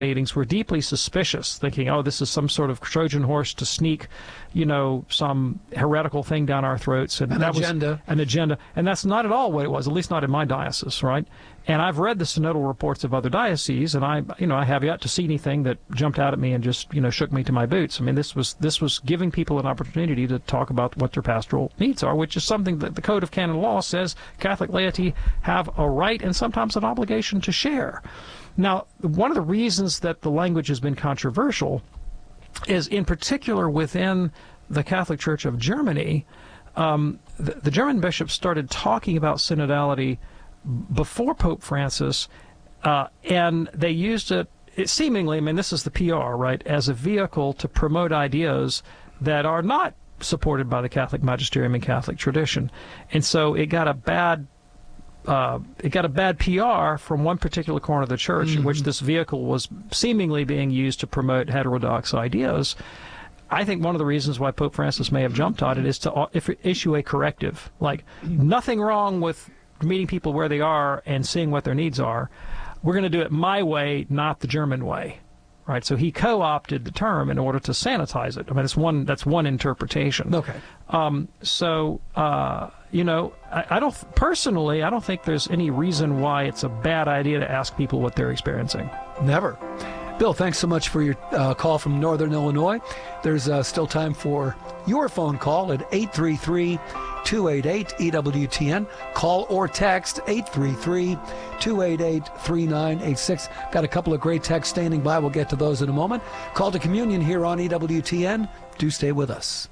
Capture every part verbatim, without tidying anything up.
meetings were deeply suspicious, thinking, oh, this is some sort of Trojan horse to sneak, you know, some heretical thing down our throats. And an that agenda. was an agenda. And that's not at all what it was, at least not in my diocese, right? And I've read the synodal reports of other dioceses, and I, you know, I have yet to see anything that jumped out at me and just, you know, shook me to my boots. I mean, this was this was giving people an opportunity to talk about what their pastoral needs are, which is something that the Code of Canon Law says Catholic laity have a right and sometimes an obligation to share. Now, one of the reasons that the language has been controversial is, in particular, within the Catholic Church of Germany, um, the, the German bishops started talking about synodality before Pope Francis, uh, and they used it, it seemingly, I mean, this is the P R, right, as a vehicle to promote ideas that are not supported by the Catholic magisterium and Catholic tradition. And so it got a bad Uh, it got a bad P R from one particular corner of the church, mm-hmm. in which this vehicle was seemingly being used to promote heterodox ideas. I think one of the reasons why Pope Francis may have jumped on it is to if, issue a corrective. Like, nothing wrong with meeting people where they are and seeing what their needs are. We're going to do it my way, not the German way. Right? So he co-opted the term in order to sanitize it. I mean, it's one, that's one interpretation. Okay. Um, so, uh, you know, I, I don't, personally, I don't think there's any reason why it's a bad idea to ask people what they're experiencing. Never. Bill, thanks so much for your uh, call from Northern Illinois. There's uh, still time for your phone call at eight three three, two eight eight, E W T N. Call or text eight three three, two eight eight, three nine eight six. Got a couple of great texts standing by. We'll get to those in a moment. Call to Communion here on E W T N. Do stay with us.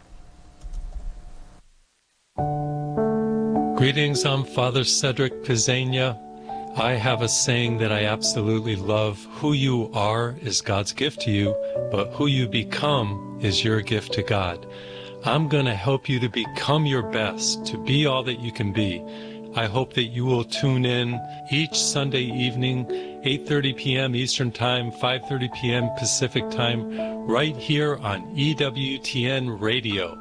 Greetings, I'm Father Cedric Pizzania. I have a saying that I absolutely love. Who you are is God's gift to you, but who you become is your gift to God. I'm going to help you to become your best, to be all that you can be. I hope that you will tune in each Sunday evening, eight thirty p.m. Eastern Time, five thirty p.m. Pacific Time, right here on E W T N Radio.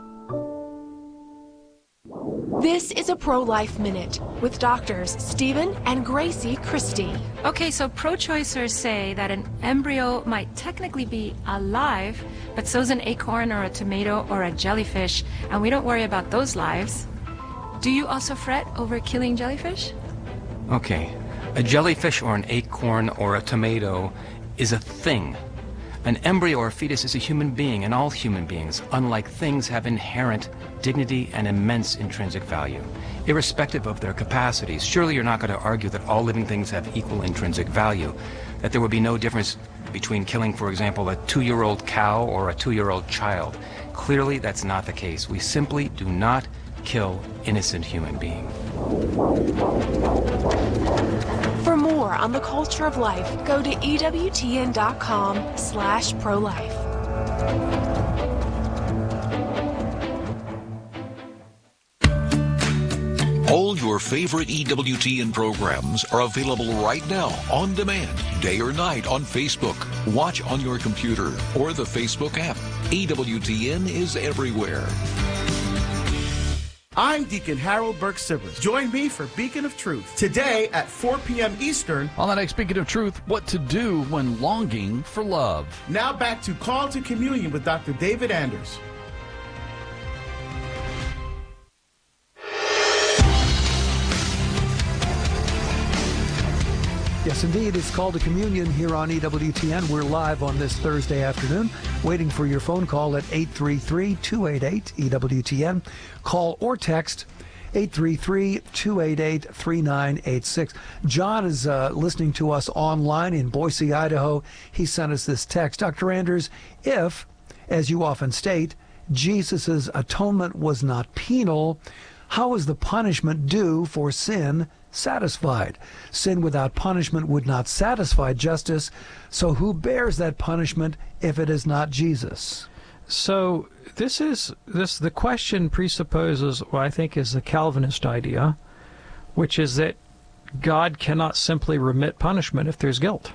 This is a Pro-Life Minute with doctors Stephen and Gracie Christie. Okay, so pro-choicers say that an embryo might technically be alive, but so's an acorn or a tomato or a jellyfish, and we don't worry about those lives. Do you also fret over killing jellyfish? Okay, a jellyfish or an acorn or a tomato is a thing. An embryo or fetus is a human being, and all human beings, unlike things, have inherent dignity and immense intrinsic value, irrespective of their capacities. Surely you're not going to argue that all living things have equal intrinsic value, that there would be no difference between killing, for example, a two-year-old cow or a two-year-old child. Clearly, that's not the case. We simply do not kill innocent human beings. For more on the culture of life, go to E W T N dot com slash pro-life. All your favorite E W T N programs are available right now on demand, day or night on Facebook. Watch on your computer or the Facebook app. E W T N is everywhere. I'm Deacon Harold Burke Sivers. Join me for Beacon of Truth today at four p.m. Eastern. On the next Beacon of Truth, what to do when longing for love. Now back to Call to Communion with Doctor David Anders. Yes, indeed. It's Call to Communion here on E W T N. We're live on this Thursday afternoon, waiting for your phone call at eight three three, two eight eight, E W T N. Call or text eight three three, two eight eight, three nine eight six. John is uh, listening to us online in Boise, Idaho. He sent us this text. Doctor Anders, if, as you often state, Jesus' atonement was not penal, how is the punishment due for sin satisfied? Sin without punishment would not satisfy justice, so who bears that punishment if it is not Jesus? So this is this the question presupposes what I think is the Calvinist idea, which is that God cannot simply remit punishment if there's guilt.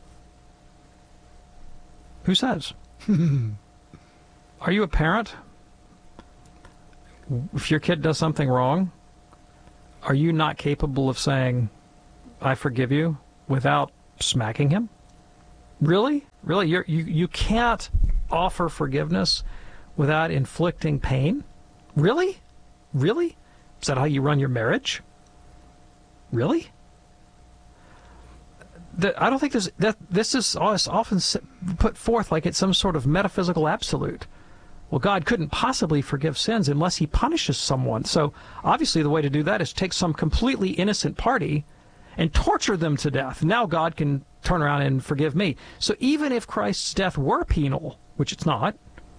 Who says? Are you a parent? If your kid does something wrong, are you not capable of saying, I forgive you, without smacking him? Really? Really? You're, you you can't offer forgiveness without inflicting pain? Really? Really? Is that how you run your marriage? Really? The, I don't think this, that this is often put forth like it's some sort of metaphysical absolute. Well, God couldn't possibly forgive sins unless he punishes someone. So obviously the way to do that is take some completely innocent party and torture them to death. Now God can turn around and forgive me. So even if Christ's death were penal, which it's not,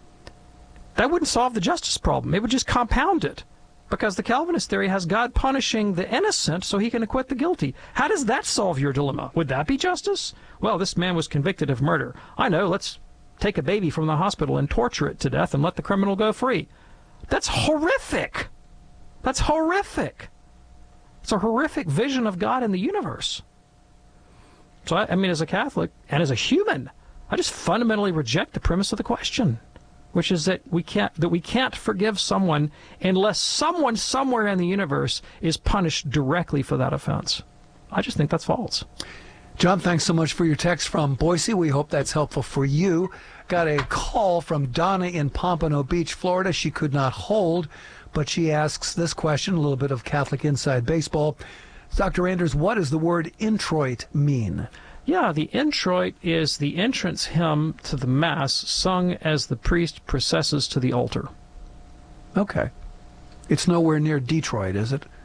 that wouldn't solve the justice problem. It would just compound it. Because the Calvinist theory has God punishing the innocent so he can acquit the guilty. How does that solve your dilemma? Would that be justice? Well, this man was convicted of murder. I know, let's take a baby from the hospital and torture it to death and let the criminal go free. That's horrific. That's horrific. It's a horrific vision of God in the universe. So, I, I mean, as a Catholic and as a human, I just fundamentally reject the premise of the question, which is that we can't that we can't forgive someone unless someone somewhere in the universe is punished directly for that offense. I just think that's false. John, thanks so much for your text from Boise. We hope that's helpful for you. Got a call from Donna in Pompano Beach, Florida. She could not hold, but she asks this question, a little bit of Catholic Inside Baseball. Doctor Anders, what does the word introit mean? Yeah, the introit is the entrance hymn to the Mass sung as the priest processes to the altar. Okay. It's nowhere near Detroit, is it?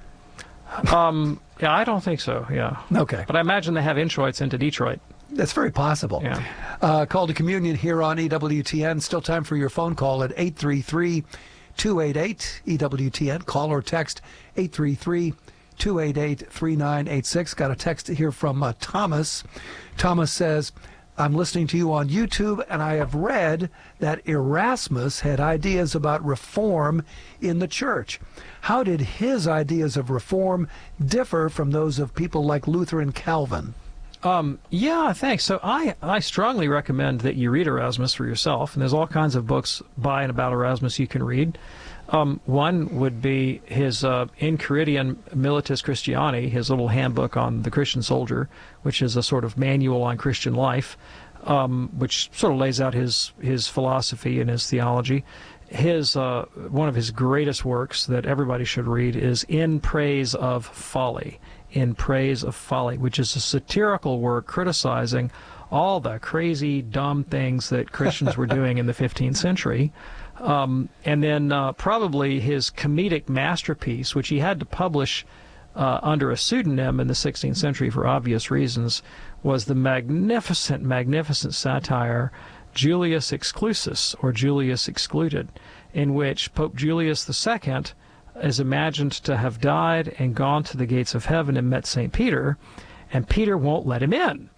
Um, yeah, I don't think so, yeah. Okay. But I imagine they have introits into Detroit. That's very possible. Yeah. Uh, call to communion here on E W T N. Still time for your phone call at eight three three, two eight eight, E W T N. Call or text eight three three, two eight eight, three nine eight six. Got a text here from uh, Thomas. Thomas says, I'm listening to you on YouTube, and I have read that Erasmus had ideas about reform in the church. How did his ideas of reform differ from those of people like Luther and Calvin? Um, yeah, thanks. So I, I strongly recommend that you read Erasmus for yourself, and there's all kinds of books by and about Erasmus you can read. Um, one would be his uh, Enchiridion Militis Christiani, his little handbook on the Christian soldier, which is a sort of manual on Christian life, um, which sort of lays out his his philosophy and his theology. His uh, one of his greatest works that everybody should read is In Praise of Folly, In Praise of Folly, which is a satirical work criticizing all the crazy, dumb things that Christians were doing in the fifteenth century. Um, and then uh, probably his comedic masterpiece, which he had to publish uh, under a pseudonym in the sixteenth century for obvious reasons, was the magnificent, magnificent satire Julius Exclusus, or Julius Excluded, in which Pope Julius the Second is imagined to have died and gone to the gates of heaven and met Saint Peter, and Peter won't let him in.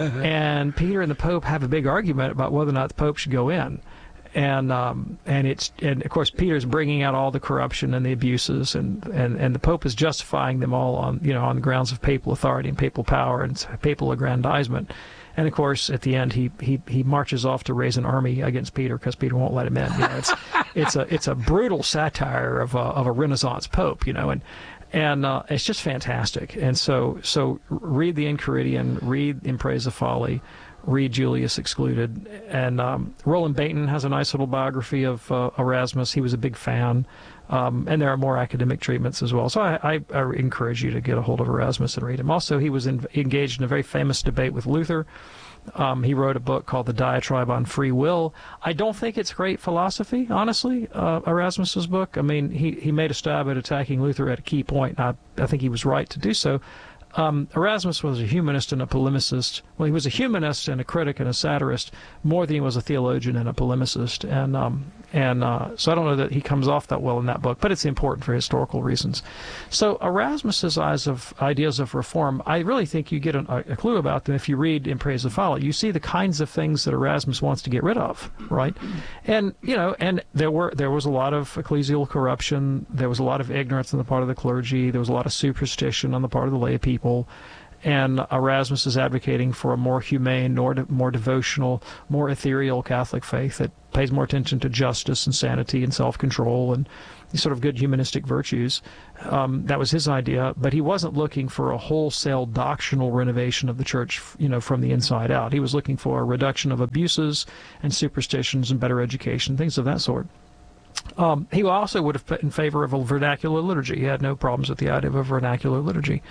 And Peter and the Pope have a big argument about whether or not the Pope should go in. And um, and it's and of course Peter's bringing out all the corruption and the abuses, and, and, and the Pope is justifying them all on you know on the grounds of papal authority and papal power and papal aggrandizement. And of course, at the end, he he, he marches off to raise an army against Peter because Peter won't let him in. You know, it's it's a it's a brutal satire of a, of a Renaissance Pope, you know, and and uh, it's just fantastic. And so so read the Enchiridion, read In Praise of Folly, read Julius Excluded, and um, Roland Bainton has a nice little biography of uh, Erasmus. He was a big fan, um, and there are more academic treatments as well. So I, I, I encourage you to get a hold of Erasmus and read him. Also, he was in, engaged in a very famous debate with Luther. Um, he wrote a book called The Diatribe on Free Will. I don't think it's great philosophy, honestly, uh, Erasmus's book. I mean, he, he made a stab at attacking Luther at a key point, and I, I think he was right to do so. Um, Erasmus was a humanist and a polemicist. Well, he was a humanist and a critic and a satirist more than he was a theologian and a polemicist. And um, and uh, so I don't know that he comes off that well in that book, but it's important for historical reasons. So Erasmus's eyes of ideas of reform, I really think you get a, a clue about them if you read In Praise of Folly. You see the kinds of things that Erasmus wants to get rid of, right? And you know, and there were there was a lot of ecclesial corruption. There was a lot of ignorance on the part of the clergy. There was a lot of superstition on the part of the lay people. And Erasmus is advocating for a more humane, more, de- more devotional, more ethereal Catholic faith that pays more attention to justice and sanity and self-control and these sort of good humanistic virtues. Um, that was his idea, but he wasn't looking for a wholesale doctrinal renovation of the church, you know, from the inside out. He was looking for a reduction of abuses and superstitions and better education, things of that sort. Um, he also would have put in favor of a vernacular liturgy. He had no problems with the idea of a vernacular liturgy.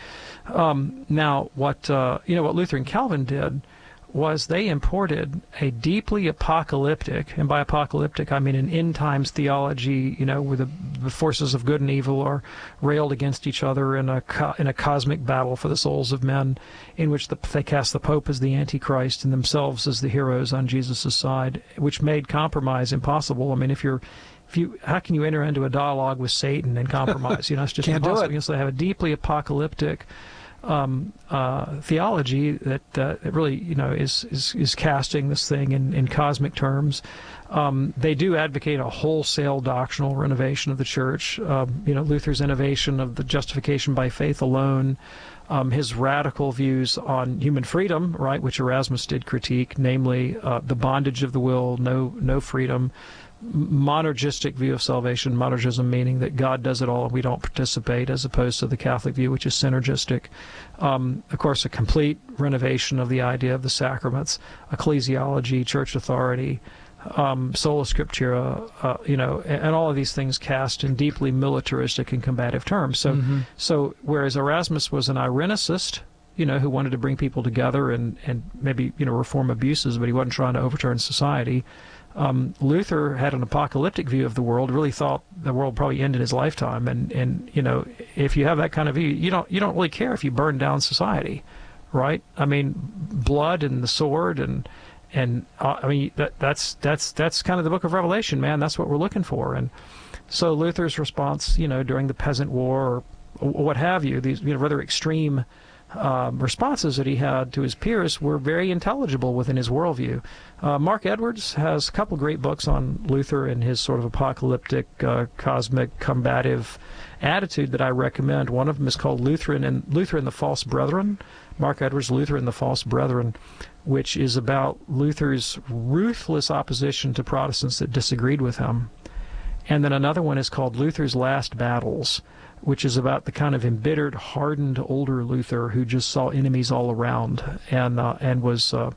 Um, now, what uh, you know, what Luther and Calvin did was they imported a deeply apocalyptic, and by apocalyptic I mean an end times theology, you know, where the, the forces of good and evil are railed against each other in a co- in a cosmic battle for the souls of men, in which the, they cast the Pope as the Antichrist and themselves as the heroes on Jesus' side, which made compromise impossible. I mean, if you're If you, how can you enter into a dialogue with Satan and compromise? You know, it's just Can't impossible. do it. You know, so they have a deeply apocalyptic um, uh, theology that, uh, that really, you know, is is, is casting this thing in, in cosmic terms. Um, they do advocate a wholesale doctrinal renovation of the church. Um, you know, Luther's innovation of the justification by faith alone. Um, his radical views on human freedom, right, which Erasmus did critique, namely uh, the bondage of the will, no no freedom. Monergistic view of salvation, monergism meaning that God does it all and we don't participate, as opposed to the Catholic view, which is synergistic. Um, of course, a complete renovation of the idea of the sacraments, ecclesiology, church authority, um, sola scriptura, uh, you know, and, and all of these things cast in deeply militaristic and combative terms. So, mm-hmm. so whereas Erasmus was an Irenicist, you know, who wanted to bring people together and, and maybe, you know, reform abuses, but he wasn't trying to overturn society. Um, Luther had an apocalyptic view of the world, really thought the world probably ended in his lifetime. And, and, you know, if you have that kind of view, you don't you don't really care if you burn down society, right? I mean, blood and the sword and, and uh, I mean, that, that's that's that's kind of the book of Revelation, man. That's what we're looking for. And so Luther's response, you know, during the Peasant War or, or what have you, these, you know, rather extreme Um, responses that he had to his peers were very intelligible within his worldview. Uh, Mark Edwards has a couple great books on Luther and his sort of apocalyptic, uh, cosmic, combative attitude that I recommend. One of them is called Lutheran and Luther and the False Brethren. Mark Edwards' Luther and the False Brethren, which is about Luther's ruthless opposition to Protestants that disagreed with him. And then another one is called Luther's Last Battles, which is about the kind of embittered, hardened older Luther who just saw enemies all around and uh, and was uh,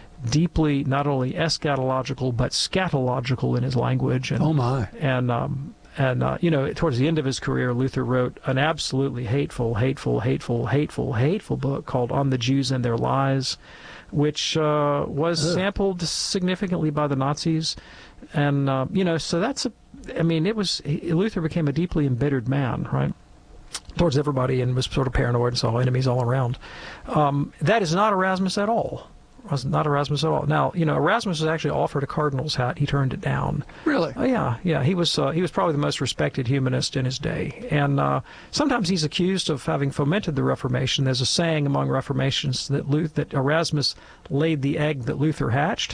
deeply not only eschatological but scatological in his language. And, oh my! And um, and uh, you know, towards the end of his career, Luther wrote an absolutely hateful, hateful, hateful, hateful, hateful book called On the Jews and Their Lies, which uh, was Ugh. sampled significantly by the Nazis. And uh, you know, so that's a. I mean, it was Luther became a deeply embittered man, right, towards everybody, and was sort of paranoid and saw enemies all around. Um, that is not Erasmus at all. Was not Erasmus at all. Now, you know, Erasmus was actually offered a cardinal's hat. He turned it down. Really? Oh, yeah, yeah. He was uh, he was probably the most respected humanist in his day, and uh, sometimes he's accused of having fomented the Reformation. There's a saying among Reformatians that Luther, that Erasmus laid the egg that Luther hatched,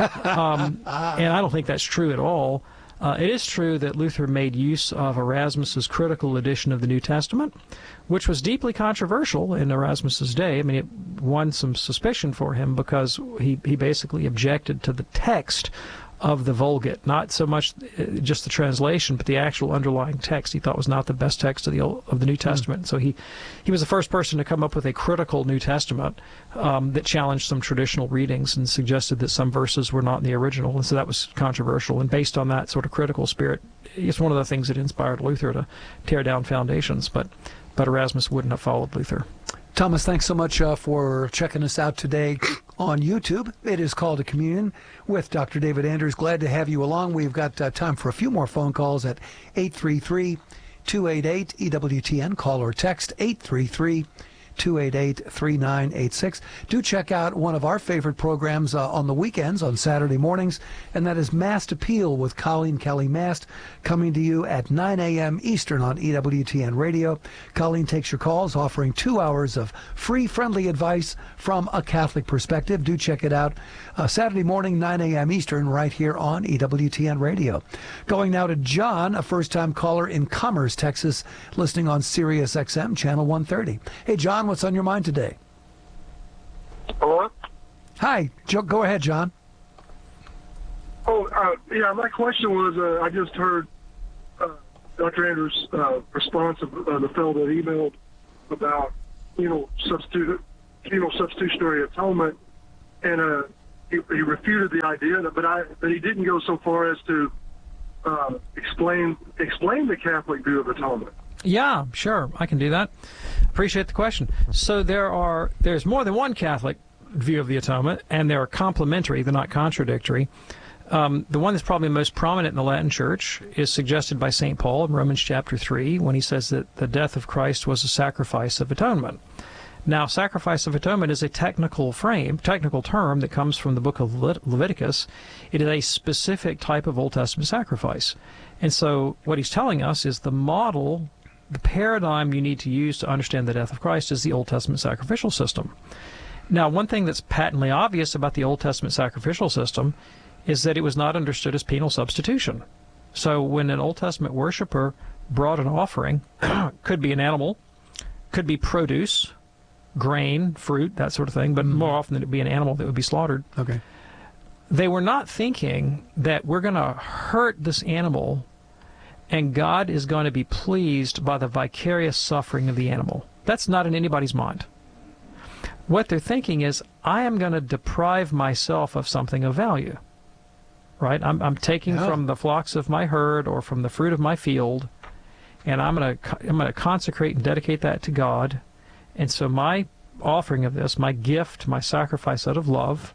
um, and I don't think that's true at all. Uh, it is true that Luther made use of Erasmus's critical edition of the New Testament, which was deeply controversial in Erasmus's day. I mean, it won some suspicion for him because he, he basically objected to the text of the Vulgate, not so much just the translation, but the actual underlying text. He thought was not the best text of the Old, of the New Testament. Mm. So he, he was the first person to come up with a critical New Testament um, that challenged some traditional readings and suggested that some verses were not in the original. And so that was controversial. And based on that sort of critical spirit, it's one of the things that inspired Luther to tear down foundations. But, but Erasmus wouldn't have followed Luther. Thomas, thanks so much uh, for checking us out today on YouTube. It is Call to Communion with Doctor David Anders. Glad to have you along. We've got uh, time for a few more phone calls at eight three three, two eight eight, E W T N. Call or text eight three three, two eight eight, three nine eight six. Do check out one of our favorite programs uh, on the weekends, on Saturday mornings, and that is Mast Appeal with Colleen Kelly Mast, coming to you at nine a.m. Eastern on E W T N Radio. Colleen takes your calls, offering two hours of free, friendly advice from a Catholic perspective. Do check it out uh, Saturday morning, nine a.m. Eastern, right here on E W T N Radio. Going now to John, a first-time caller in Commerce, Texas, listening on Sirius X M, Channel one thirty. Hey, John, what's on your mind today? Hello? Hi. Jo- go ahead, John. Oh, uh, yeah, my question was, uh, I just heard uh, Doctor Andrews' uh, response of uh, the fellow that emailed about, you know, substitute, you know, substitutionary atonement, and uh, he, he refuted the idea, but I, but he didn't go so far as to uh, explain explain the Catholic view of atonement. Yeah, sure, I can do that. Appreciate the question. So there are there's more than one Catholic view of the atonement, and they're complementary, they're not contradictory. Um, the one that's probably most prominent in the Latin Church is suggested by Saint Paul in Romans chapter three, when he says that the death of Christ was a sacrifice of atonement. Now, sacrifice of atonement is a technical frame, technical term that comes from the book of Le- Leviticus. It is a specific type of Old Testament sacrifice. And so what he's telling us is the model, the paradigm you need to use to understand the death of Christ is the Old Testament sacrificial system. Now, one thing that's patently obvious about the Old Testament sacrificial system is that it was not understood as penal substitution. So when an Old Testament worshiper brought an offering, could be an animal, could be produce, grain, fruit, that sort of thing, but mm. more often than it would be an animal that would be slaughtered. Okay. They were not thinking that we're going to hurt this animal and God is going to be pleased by the vicarious suffering of the animal. That's not in anybody's mind. What they're thinking is, I am going to deprive myself of something of value. Right? I'm, I'm taking yeah. from the flocks of my herd or from the fruit of my field, and I'm going to I'm going to consecrate and dedicate that to God. And so my offering of this, my gift, my sacrifice out of love,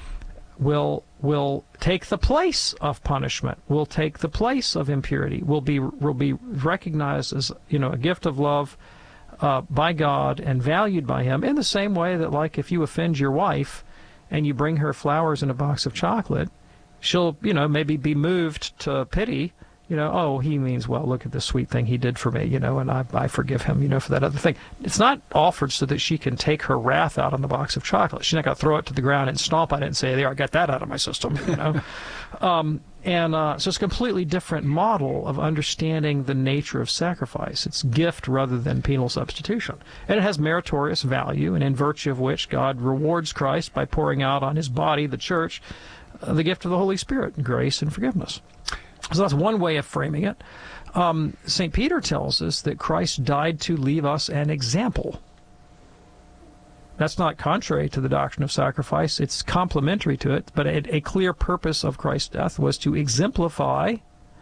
will will take the place of punishment, will take the place of impurity, will be will be recognized as, you know, a gift of love uh, by God and valued by Him, in the same way that, like, if you offend your wife and you bring her flowers and a box of chocolate, she'll, you know, maybe be moved to pity, you know, oh, he means well, look at the sweet thing he did for me, you know, and I, I forgive him, you know, for that other thing. It's not offered so that she can take her wrath out on the box of chocolate. She's not going to throw it to the ground and stomp on it and say, there, I got that out of my system, you know. um, and uh, so it's a completely different model of understanding the nature of sacrifice. It's gift rather than penal substitution. And it has meritorious value, and in virtue of which God rewards Christ by pouring out on His body, the church, uh, the gift of the Holy Spirit, grace and forgiveness. So that's one way of framing it. Um, Saint Peter tells us that Christ died to leave us an example. That's not contrary to the doctrine of sacrifice. It's complementary to it, but a, a clear purpose of Christ's death was to exemplify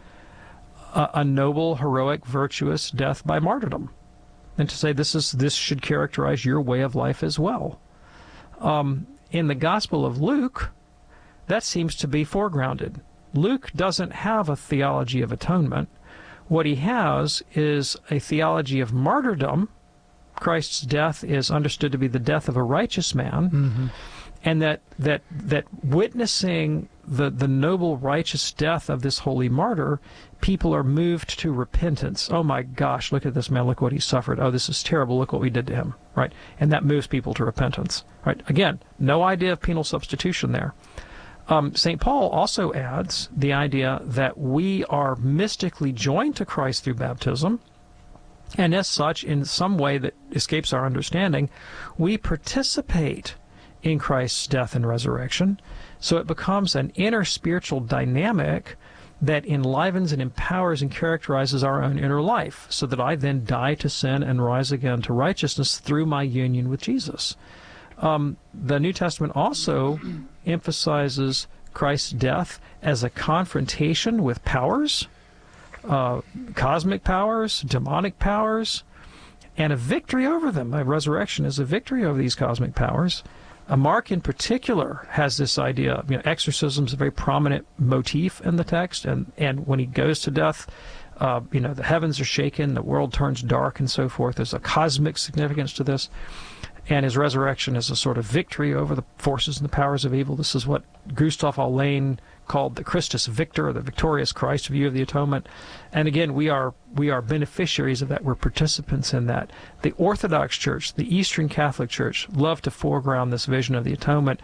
a, a noble, heroic, virtuous death by martyrdom, and to say this is this should characterize your way of life as well. Um, in the Gospel of Luke, that seems to be foregrounded. Luke doesn't have a theology of atonement. What he has is a theology of martyrdom. Christ's death is understood to be the death of a righteous man, mm-hmm. and that that that witnessing the, the noble, righteous death of this holy martyr, people are moved to repentance. Oh my gosh, look at this man, look what he suffered. Oh, this is terrible, look what we did to him. Right? And that moves people to repentance. Right? Again, no idea of penal substitution there. Um, Saint Paul also adds the idea that we are mystically joined to Christ through baptism, and as such, in some way that escapes our understanding, we participate in Christ's death and resurrection. So it becomes an inner spiritual dynamic that enlivens and empowers and characterizes our own inner life, so that I then die to sin and rise again to righteousness through my union with Jesus. Um, the New Testament also emphasizes Christ's death as a confrontation with powers, uh, cosmic powers, demonic powers, and a victory over them. A resurrection is a victory over these cosmic powers. Uh, Mark, in particular, has this idea. You know, exorcism is a very prominent motif in the text, and, and when he goes to death, uh, you know, the heavens are shaken, the world turns dark, and so forth. There's a cosmic significance to this. And his resurrection is a sort of victory over the forces and the powers of evil. This is what Gustave Allain called the Christus Victor, the victorious Christ view of the atonement. And again, we are we are beneficiaries of that. We're participants in that. The Orthodox Church, the Eastern Catholic Church, love to foreground this vision of the atonement,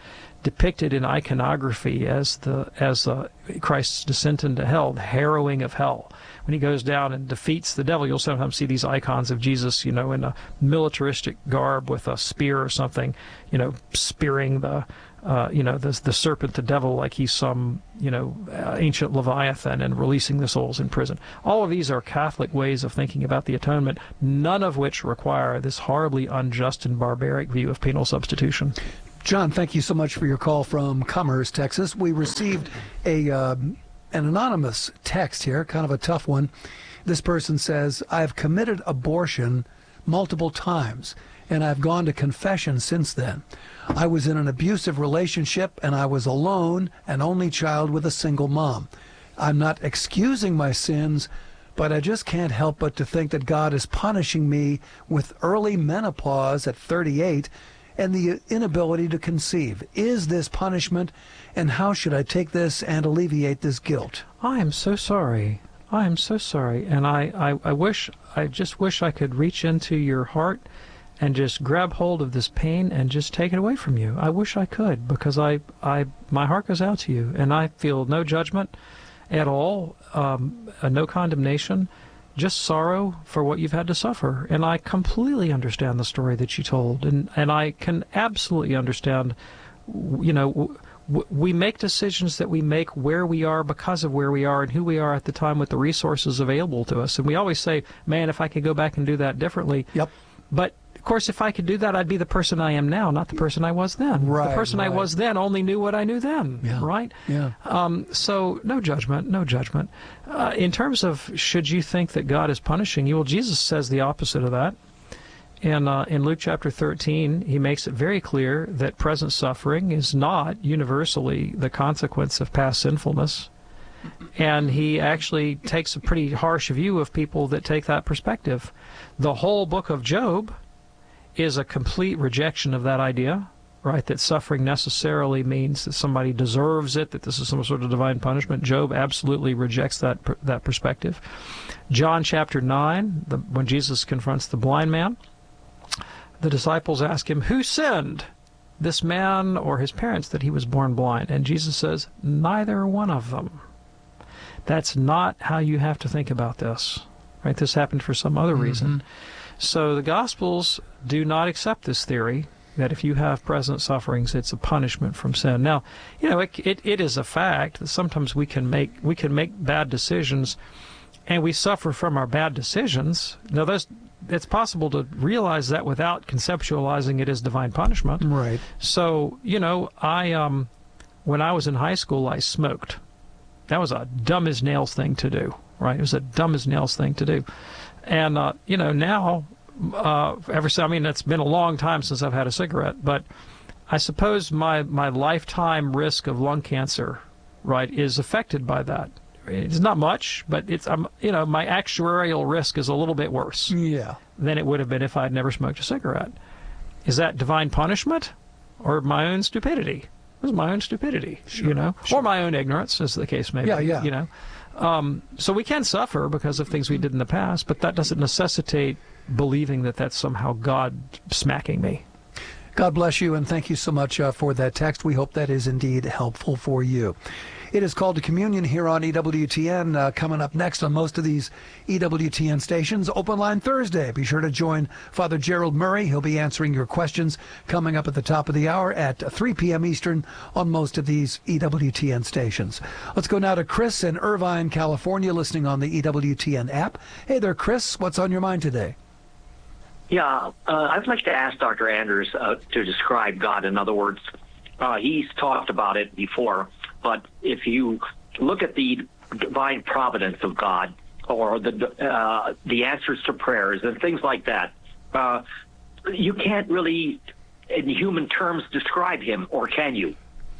depicted in iconography as the as uh, Christ's descent into hell, the harrowing of hell. When he goes down and defeats the devil, you'll sometimes see these icons of Jesus, you know, in a militaristic garb with a spear or something, you know, spearing the, uh, you know, the, the serpent, the devil, like he's some, you know, uh, ancient Leviathan and releasing the souls in prison. All of these are Catholic ways of thinking about the atonement, none of which require this horribly unjust and barbaric view of penal substitution. John, thank you so much for your call from Commerce, Texas. We received a um, an anonymous text here, kind of a tough one. This person says, I've committed abortion multiple times, and I've gone to confession since then. I was in an abusive relationship, and I was alone, an only child with a single mom. I'm not excusing my sins, but I just can't help but to think that God is punishing me with early menopause at thirty-eight and the inability to conceive. Is this punishment, and how should I take this and alleviate this guilt? I am so sorry. I am so sorry. And I, I, I wish, I just wish I could reach into your heart and just grab hold of this pain and just take it away from you. I wish I could, because I, I, my heart goes out to you, and I feel no judgment at all, um, uh, no condemnation, just sorrow for what you've had to suffer. And I completely understand the story that you told, and, and I can absolutely understand, you know, w- w- we make decisions that we make where we are because of where we are and who we are at the time with the resources available to us. And we always say, man, if I could go back and do that differently. Yep. But of course, if I could do that, I'd be the person I am now, not the person I was then. Right, the person right. I was then only knew what I knew then, yeah. right? Yeah. Um, so no judgment, no judgment. Uh, in terms of should you think that God is punishing you, well, Jesus says the opposite of that. And uh, in Luke chapter thirteen, he makes it very clear that present suffering is not universally the consequence of past sinfulness. And he actually takes a pretty harsh view of people that take that perspective. The whole book of Job is a complete rejection of that idea, right, that suffering necessarily means that somebody deserves it, that this is some sort of divine punishment. Job absolutely rejects that that perspective. John chapter nine, the, when Jesus confronts the blind man, the disciples ask him, who sinned, this man or his parents, that he was born blind? And Jesus says, neither one of them. That's not how you have to think about this, right? This happened for some other reason. Mm-hmm. So the Gospels do not accept this theory that if you have present sufferings, it's a punishment from sin. Now, you know, it, it, it is a fact that sometimes we can make we can make bad decisions, and we suffer from our bad decisions. Now, there's, it's possible to realize that without conceptualizing it as divine punishment. Right. So, you know, I um, when I was in high school, I smoked. That was a dumb as nails thing to do, right? It was a dumb as nails thing to do. And, uh, you know, now, uh, ever since, I mean, it's been a long time since I've had a cigarette, but I suppose my, my lifetime risk of lung cancer, right, is affected by that. It's not much, but it's, um, you know, my actuarial risk is a little bit worse yeah. than it would have been if I'd never smoked a cigarette. Is that divine punishment or my own stupidity? It was my own stupidity, sure, you know, sure. or my own ignorance, as the case may be. Yeah, yeah. You know, um, so we can suffer because of things we did in the past, but that doesn't necessitate believing that that's somehow God smacking me. God bless you, and thank you so much uh, for that text. We hope that is indeed helpful for you. It is Called to Communion here on E W T N. Uh, coming up next on most of these E W T N stations, Open Line Thursday. Be sure to join Father Gerald Murray. He'll be answering your questions coming up at the top of the hour at three p.m. Eastern on most of these E W T N stations. Let's go now to Chris in Irvine, California, listening on the E W T N app. Hey there, Chris. What's on your mind today? Yeah, uh, I'd like to ask Doctor Anders uh, to describe God. In other words, uh, he's talked about it before, but if you look at the divine providence of God or the uh, the answers to prayers and things like that, uh, you can't really, in human terms, describe him, or can you?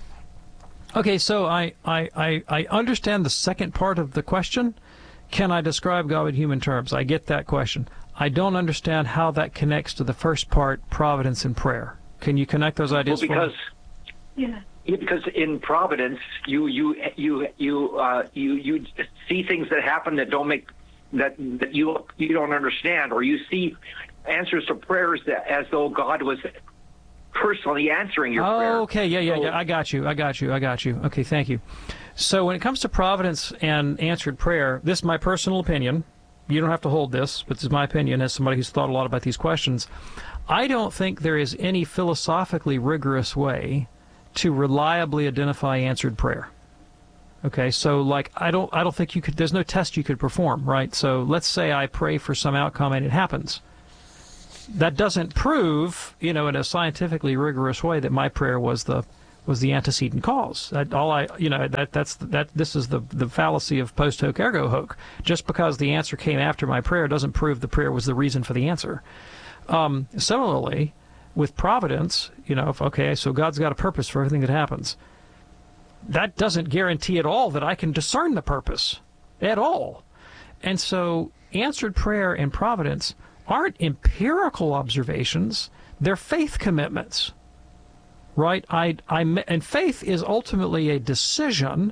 Okay, so I, I, I, I understand the second part of the question. Can I describe God in human terms? I get that question. I don't understand how that connects to the first part, providence and prayer. Can you connect those ideas? Well, because for me? yeah, yeah, because in providence, you you you you uh, you you see things that happen that don't make that that you you don't understand, or you see answers to prayers that as though God was personally answering your oh, prayer. Okay, yeah, yeah, so, yeah. I got you. I got you. I got you. Okay, thank you. So when it comes to providence and answered prayer, this is my personal opinion. You don't have to hold this, but this is my opinion as somebody who's thought a lot about these questions. I don't think there is any philosophically rigorous way to reliably identify answered prayer. Okay, so like I don't I don't think you could there's no test you could perform, right? So let's say I pray for some outcome and it happens. That doesn't prove, you know, in a scientifically rigorous way that my prayer was the was the antecedent cause. That all I, you know, that that's that this is the the fallacy of post hoc ergo hoc. Just because the answer came after my prayer doesn't prove the prayer was the reason for the answer. Um, similarly, with providence, you know, if, okay, so God's got a purpose for everything that happens. That doesn't guarantee at all that I can discern the purpose at all. And so answered prayer and providence aren't empirical observations, they're faith commitments. Right? I, I, and faith is ultimately a decision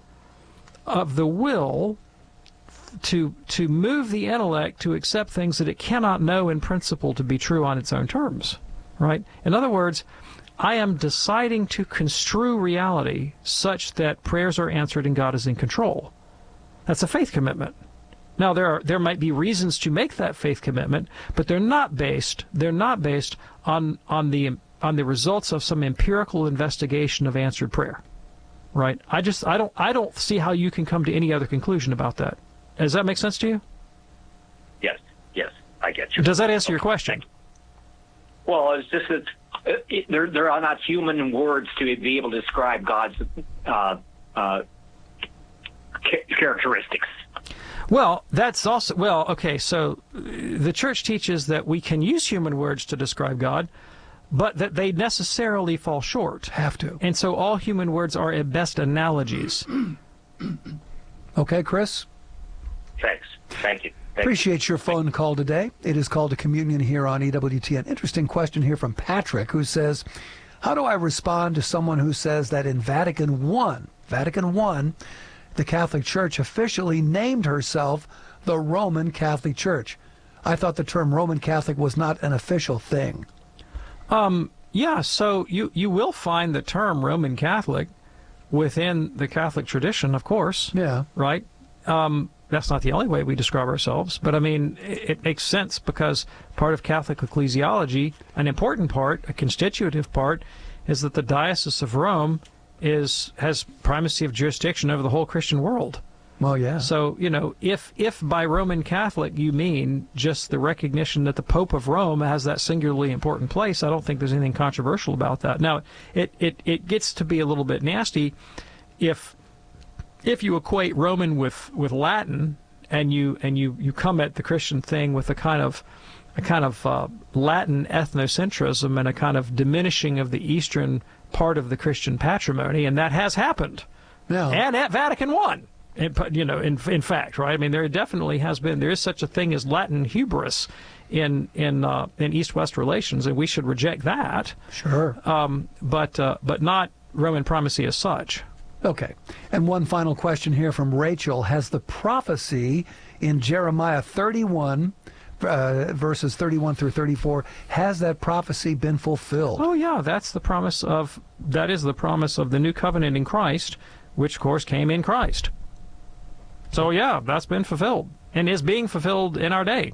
of the will to to move the intellect to accept things that it cannot know in principle to be true on its own terms. Right? In other words, I am deciding to construe reality such that prayers are answered and God is in control. That's a faith commitment. Now there are there might be reasons to make that faith commitment, but they're not based they're not based on on the on the results of some empirical investigation of answered prayer. Right? I just I don't I don't see how you can come to any other conclusion about that. Does that make sense to you? Yes, yes, I get you. Does that answer your question? Well, it's just that it, there there are not human words to be able to describe God's uh, uh, ca- characteristics. Well, that's also, well, okay, so the church teaches that we can use human words to describe God, but that they necessarily fall short. Have to. And so all human words are at best analogies. Okay, Chris? Thanks. Thank you. Thank Appreciate your phone call today. It is called a communion here on E W T N. Interesting question here from Patrick, who says, how do I respond to someone who says that in Vatican I, Vatican I, the Catholic Church officially named herself the Roman Catholic Church? I thought the term Roman Catholic was not an official thing. Um, yeah, so you, you will find the term Roman Catholic within the Catholic tradition, of course. Yeah. Right? Um, that's not the only way we describe ourselves, but I mean, it, it makes sense because part of Catholic ecclesiology, an important part, a constitutive part, is that the Diocese of Rome is has primacy of jurisdiction over the whole Christian world. Well, yeah. So, you know, if if by Roman Catholic you mean just the recognition that the Pope of Rome has that singularly important place, I don't think there's anything controversial about that. Now, it, it, it gets to be a little bit nasty if if you equate Roman with, with Latin and you and you, you come at the Christian thing with a kind of a kind of uh, Latin ethnocentrism and a kind of diminishing of the Eastern part of the Christian patrimony, and that has happened. Yeah. And at Vatican I. In, you know, in in fact, right? I mean, there definitely has been. There is such a thing as Latin hubris in in uh, in East-West relations, and we should reject that. Sure. Um, but uh, but not Roman primacy as such. Okay. And one final question here from Rachel: has the prophecy in Jeremiah thirty-one, uh, verses thirty-one through thirty-four, has that prophecy been fulfilled? Oh yeah, that's the promise of that is the promise of the new covenant in Christ, which of course came in Christ. So yeah, that's been fulfilled and is being fulfilled in our day.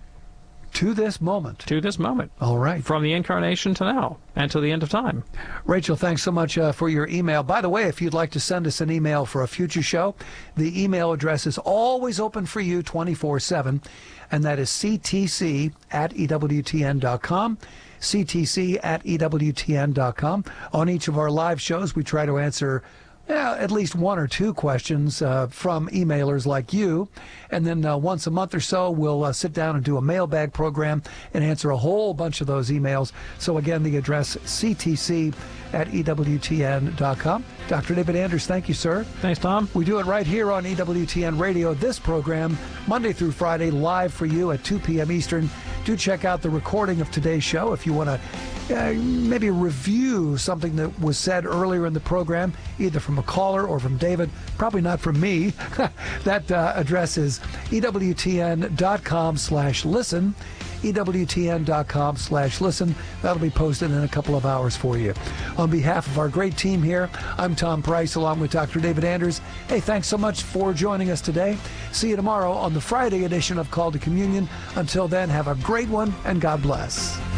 To this moment. To this moment. All right. From the incarnation to now and to the end of time. Rachel, thanks so much uh, for your email. By the way, if you'd like to send us an email for a future show, the email address is always open for you twenty-four seven, and that is c t c at e w t n dot com. c t c at e w t n dot com. On each of our live shows, we try to answer Yeah, at least one or two questions uh, from emailers like you. And then uh, once a month or so, we'll uh, sit down and do a mailbag program and answer a whole bunch of those emails. So again, the address c t c at e w t n dot com. Doctor David Anders, thank you, sir. Thanks, Tom. We do it right here on E W T N Radio. This program, Monday through Friday, live for you at two p.m. Eastern. Do check out the recording of today's show if you want to uh, maybe review something that was said earlier in the program, either from a caller or from David. Probably not from me. That uh, address is E W T N dot com slash listen. E W T N dot com slash listen. That'll be posted in a couple of hours for you. On behalf of our great team here, I'm Tom Price along with Doctor David Anders. Hey, thanks so much for joining us today. See you tomorrow on the Friday edition of Call to Communion. Until then, have a great one and God bless.